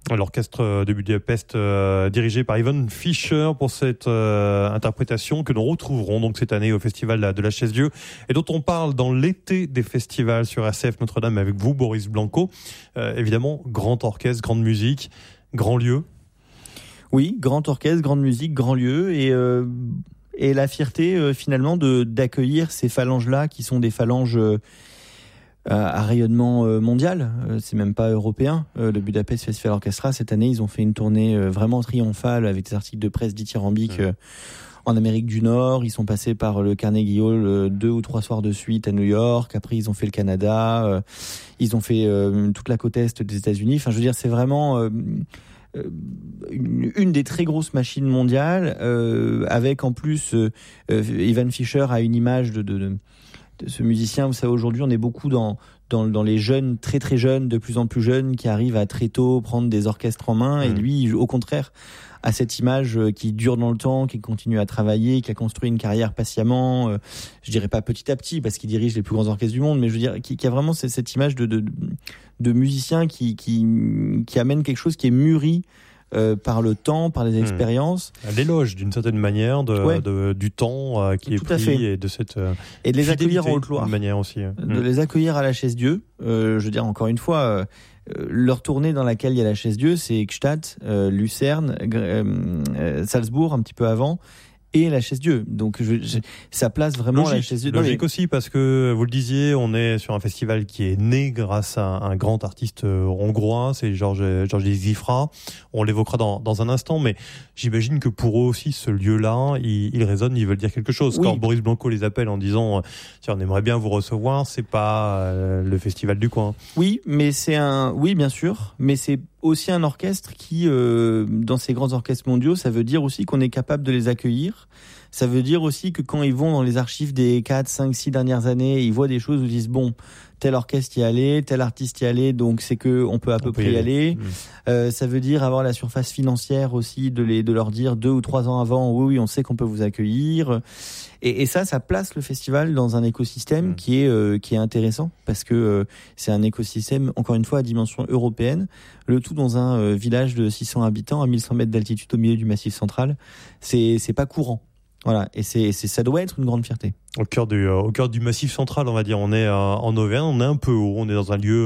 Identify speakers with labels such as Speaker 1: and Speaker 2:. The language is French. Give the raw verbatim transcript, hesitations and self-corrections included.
Speaker 1: L'orchestre de Budapest euh, dirigé par Ivan Fischer pour cette euh, interprétation que nous retrouverons donc cette année au Festival de la Chaise-Dieu et dont on parle dans l'été des festivals sur R C F Notre-Dame avec vous, Boris Blanco. Euh, évidemment, grand orchestre, grande musique, grand lieu.
Speaker 2: Oui, grand orchestre, grande musique, grand lieu et, euh, et la fierté euh, finalement de, d'accueillir ces phalanges-là qui sont des phalanges euh, à rayonnement mondial, c'est même pas européen. Le Budapest Festival Orchestra, cette année, ils ont fait une tournée vraiment triomphale avec des articles de presse dithyrambiques mmh. en Amérique du Nord. Ils sont passés par le Carnegie Hall deux ou trois soirs de suite à New York. Après, ils ont fait le Canada. Ils ont fait toute la côte est des États-Unis. Enfin, je veux dire, c'est vraiment une, une des très grosses machines mondiales, avec en plus Ivan Fischer a une image de, de, de ce musicien. Vous savez, aujourd'hui, on est beaucoup dans, dans, dans les jeunes, très très jeunes, de plus en plus jeunes, qui arrivent à très tôt prendre des orchestres en main. Mmh. Et lui, au contraire, a cette image qui dure dans le temps, qui continue à travailler, qui a construit une carrière patiemment. Euh, je dirais pas petit à petit, parce qu'il dirige les plus grands orchestres du monde, mais je veux dire, qui, qui a vraiment cette, cette image de, de, de musicien qui, qui, qui amène quelque chose qui est mûri Euh, par le temps, par les expériences.
Speaker 1: Mmh. L'éloge, d'une certaine manière, de, ouais. de, du temps euh, qui
Speaker 2: Tout
Speaker 1: est pris et de cette euh,
Speaker 2: et de les accueillir en Haute-Loire.
Speaker 1: De manière aussi.
Speaker 2: De
Speaker 1: mmh.
Speaker 2: les accueillir à la Chaise-Dieu. Euh, je veux dire, encore une fois, euh, leur tournée dans laquelle il y a la Chaise-Dieu, c'est Gstaad, euh, Lucerne, euh, Salzbourg, un petit peu avant, et la Chaise-Dieu. Donc, je, je, ça place vraiment
Speaker 1: logique,
Speaker 2: la Chaise-Dieu.
Speaker 1: Logique mais... aussi, parce que, vous le disiez, on est sur un festival qui est né grâce à un grand artiste hongrois, c'est Georges Georges Zifra. On l'évoquera dans, dans un instant, mais j'imagine que pour eux aussi, ce lieu-là, il, il résonne, ils veulent dire quelque chose. Oui. Quand Boris Blanco les appelle en disant tiens, on aimerait bien vous recevoir, c'est pas euh, le festival du coin.
Speaker 2: Oui, mais c'est un, oui, bien sûr, mais c'est aussi un orchestre qui, euh, dans ces grands orchestres mondiaux, ça veut dire aussi qu'on est capable de les accueillir. Ça veut dire aussi que quand ils vont dans les archives des quatre, cinq, six dernières années, ils voient des choses où ils disent bon, tel orchestre y allait, tel artiste y allait, donc c'est que on peut à on peu peut près y aller. aller. Mmh. Euh, ça veut dire avoir la surface financière aussi de les, de leur dire deux ou trois ans avant, oui, oui, on sait qu'on peut vous accueillir. Et, et ça, ça place le festival dans un écosystème mmh. qui est euh, qui est intéressant parce que euh, c'est un écosystème encore une fois à dimension européenne. Le tout dans un euh, village de six cents habitants à mille cent mètres d'altitude au milieu du Massif Central. C'est c'est pas courant. Voilà, et c'est, c'est, ça doit être une grande fierté.
Speaker 1: Au cœur du, euh, au cœur du Massif Central, on va dire, on est euh, en Auvergne, on est un peu haut, on est dans un lieu